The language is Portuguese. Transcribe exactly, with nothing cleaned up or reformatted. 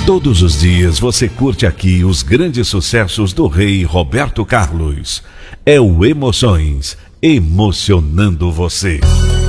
Todos os dias você curte aqui os grandes sucessos do rei Roberto Carlos. É o Emoções, emocionando você.